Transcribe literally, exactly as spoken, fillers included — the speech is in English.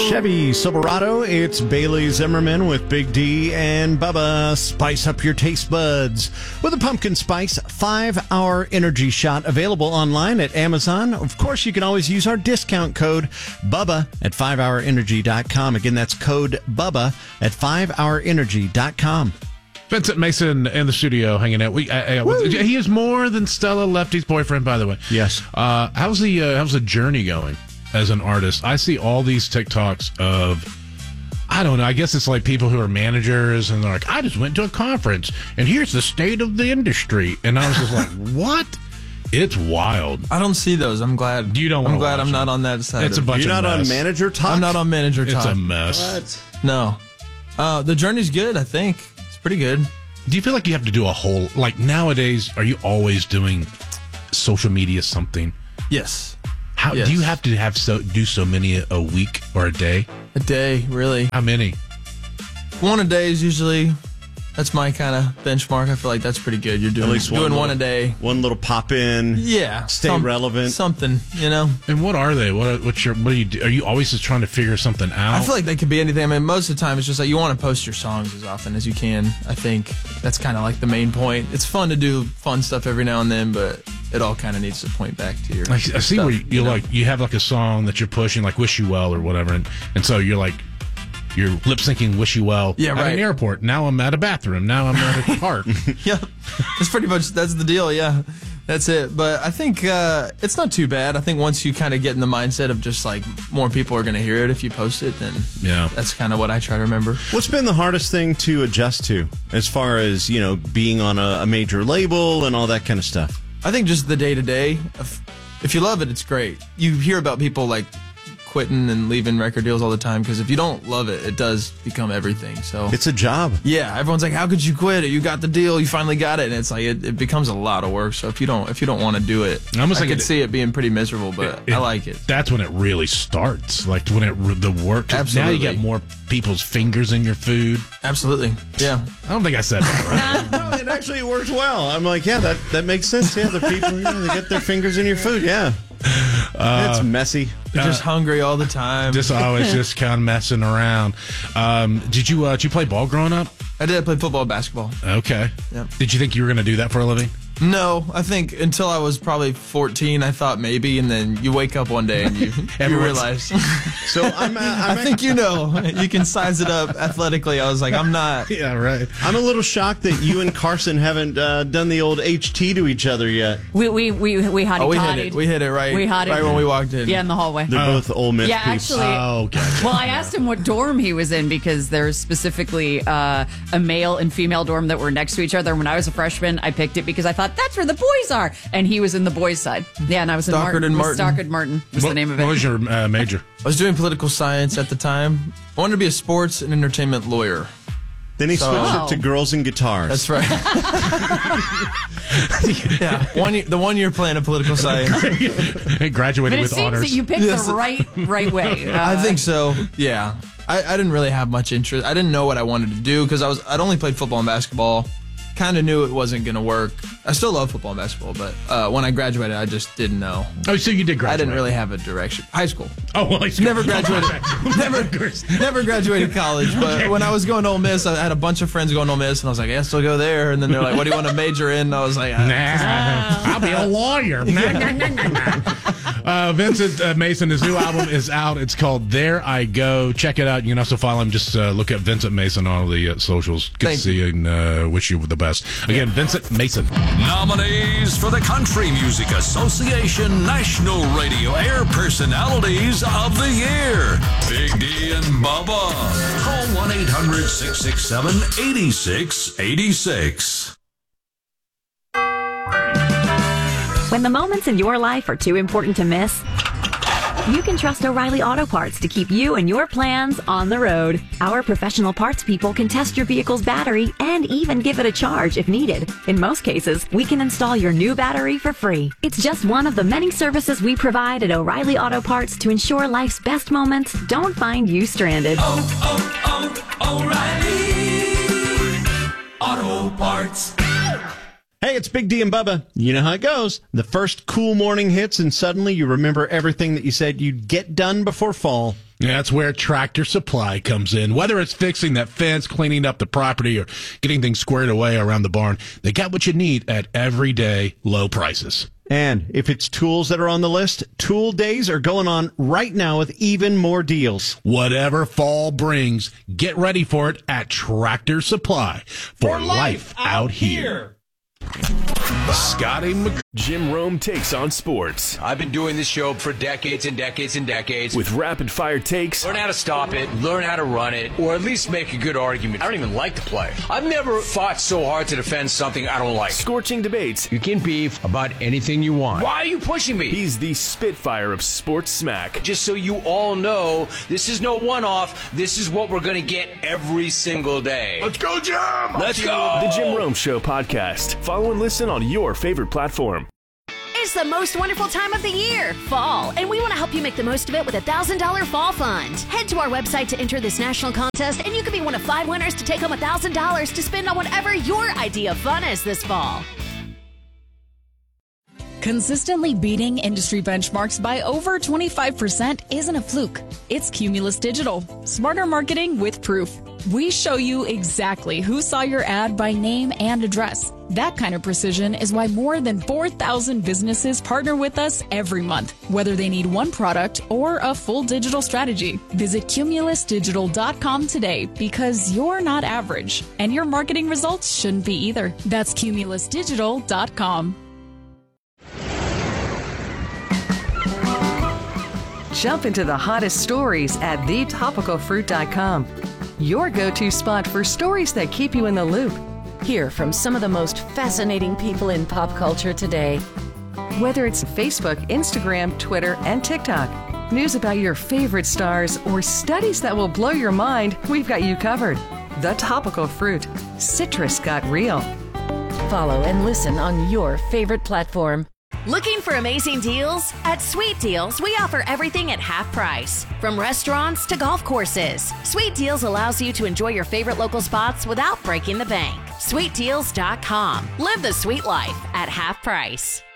Chevy Silverado, it's Bailey Zimmerman with Big D and Bubba. Spice up your taste buds with a pumpkin spice five-hour energy shot available online at Amazon. Of course, you can always use our discount code BUBBA at five hour energy dot com. Again, that's code BUBBA at five hour energy dot com. Vincent Mason in the studio hanging out. We, uh, uh, he is more than Stella Lefty's boyfriend, by the way. Yes. Uh, how's the uh, how's the journey going as an artist? I see all these TikToks of, I don't know, I guess it's like people who are managers and they're like, I just went to a conference and here's the state of the industry. And I was just like, what? It's wild. I don't see those. I'm glad. You don't. I'm glad I'm them. not on that side. It's a bunch You're of not mess. on manager talk? I'm not on manager talk. It's a mess. What? No. Uh, the journey's good, I think. It's pretty good. Do you feel like you have to do a whole, like nowadays, are you always doing social media something? Yes. How Yes. do you have to have so do so many a, a week or a day? A day, really. How many? One a day is usually, that's my kind of benchmark. I feel like that's pretty good. You're doing, At least one doing little, one a day. One little pop in. Yeah. Stay some- relevant. Something, you know? And what are they? What are, what's your? What do you do? Are you always just trying to figure something out? I feel like they could be anything. I mean, most of the time it's just like you want to post your songs as often as you can. I think that's kind of like the main point. It's fun to do fun stuff every now and then, but it all kind of needs to point back to your I, I see stuff, where you, you know? like you have like a song that you're pushing, like "Wish You Well" or whatever, and, and so you're like you're lip syncing "Wish You Well" Yeah, at right. an airport. Now I'm at a bathroom. Now I'm at a park. Yeah, that's pretty much, that's the deal, yeah. That's it. But I think uh, it's not too bad. I think once you kind of get in the mindset of just like more people are going to hear it if you post it, then Yeah. that's kind of what I try to remember. What's been the hardest thing to adjust to as far as, you know, being on a, a major label and all that kind of stuff? I think just the day-to-day. If, if you love it, it's great. You hear about people like quitting and leaving record deals all the time because if you don't love it, it does become everything. So It's a job. yeah, everyone's like, "How could you quit it? You got the deal. You finally got it." And it's like it, it becomes a lot of work. So if you don't, if you don't want to do it, I almost I think could it- see it being pretty miserable. But I like it. That's when it really starts. Like when it the work. 'cause Now you Absolutely. get more people's fingers in your food. Absolutely, yeah. I don't think I said that right. No, it actually worked well. I'm like, yeah, that, that makes sense. Yeah, the people, yeah, they get their fingers in your food. Yeah. it's messy. You're just hungry all the time. Just always just kind of messing around. Um, did you uh, did you play ball growing up? I did play football and basketball. Okay. Yep. Did you think you were going to do that for a living? No, I think until I was probably fourteen, I thought maybe, and then you wake up one day and you, you Everyone's- realize. So I'm, uh, I'm, I think you know. You can size it up athletically. I was like, I'm not. Yeah, right. I'm a little shocked that you and Carson haven't uh, done the old H T to each other yet. We we we we hotty Oh, we hit toddied. it. We hit it right. We hottied. right when we walked in. Yeah, in the hallway. They're both Ole Miss Yeah, peeps. actually. Oh, gotcha. Well, I asked him what dorm he was in because there's specifically uh, a male and female dorm that were next to each other. When I was a freshman, I picked it because I thought that's where the boys are, and he was in the boys' side. Yeah, and I was in Stockard Martin. and was Martin. Stockard Martin was what, the name of What it. was your uh, major? I was doing political science at the time. I wanted to be a sports and entertainment lawyer. Then he So- switched Oh. it to girls and guitars. That's right. yeah, one year, the one year plan of political science. Graduated but it with seems honors. that you picked Yes. the right right way. Uh, I think so. Yeah, I, I didn't really have much interest. I didn't know what I wanted to do because I was I'd only played football and basketball. Kind of knew it wasn't going to work. I still love football and basketball, but uh, when I graduated, I just didn't know. Oh, so you did graduate? I didn't really have a direction. High school. Oh, well, high school. Never graduated. never, Of course. never graduated college. But when I was going to Ole Miss, I had a bunch of friends going to Ole Miss, and I was like, "I guess I'll go there." And then they're like, "What do you want to major in?" And I was like, uh, Nah, I'll be a lawyer. Nah, nah, nah, nah, nah. Uh, Vincent uh, Mason, his new album is out. It's called There I Go. Check it out. You can also follow him. Just uh, look at Vincent Mason on all the uh, socials. Good Thank to see you and uh, wish you the best. Again, Vincent Mason. Nominees for the Country Music Association National Radio Air Personalities of the Year. Big D and Bubba. Call one eight hundred six six seven eight six eight six. When the moments in your life are too important to miss, you can trust O'Reilly Auto Parts to keep you and your plans on the road. Our professional parts people can test your vehicle's battery and even give it a charge if needed. In most cases, we can install your new battery for free. It's just one of the many services we provide at O'Reilly Auto Parts to ensure life's best moments don't find you stranded. Oh, oh, oh, O'Reilly Auto Parts. Hey, it's Big D and Bubba. You know how it goes. The first cool morning hits, and suddenly you remember everything that you said you'd get done before fall. Yeah, that's where Tractor Supply comes in. Whether it's fixing that fence, cleaning up the property, or getting things squared away around the barn, they got what you need at everyday low prices. And if it's tools that are on the list, Tool Days are going on right now with even more deals. Whatever fall brings, get ready for it at Tractor Supply for, for life, life out here. here. Scotty Mc... Jim Rome takes on sports. I've been doing this show for decades and decades and decades. With rapid-fire takes. Learn how to stop it, learn how to run it, or at least make a good argument. I don't even like to play. I've never fought so hard to defend something I don't like. Scorching debates. You can beef about anything you want. Why are you pushing me? He's the Spitfire of sports smack. Just so you all know, this is no one-off. This is what we're going to get every single day. Let's go, Jim! Let's go! The Jim Rome Show podcast. Follow and listen on your favorite platform. It's the most wonderful time of the year, fall, and we want to help you make the most of it with a one thousand dollars Fall Fund. Head to our website to enter this national contest, and you could be one of five winners to take home one thousand dollars to spend on whatever your idea of fun is this fall. Consistently beating industry benchmarks by over twenty-five percent isn't a fluke. It's Cumulus Digital. Smarter marketing with proof. We show you exactly who saw your ad by name and address. That kind of precision is why more than four thousand businesses partner with us every month, whether they need one product or a full digital strategy. Visit cumulus digital dot com today because you're not average, and your marketing results shouldn't be either. That's cumulus digital dot com. Jump into the hottest stories at the topical fruit dot com. Your go-to spot for stories that keep you in the loop. Hear from some of the most fascinating people in pop culture today. Whether it's Facebook, Instagram, Twitter, and TikTok, news about your favorite stars, or studies that will blow your mind, we've got you covered. The Topical Fruit. Citrus got real. Follow and listen on your favorite platform. Looking for amazing deals? At Sweet Deals, we offer everything at half price. From restaurants to golf courses, Sweet Deals allows you to enjoy your favorite local spots without breaking the bank. sweet deals dot com. Live the sweet life at half price.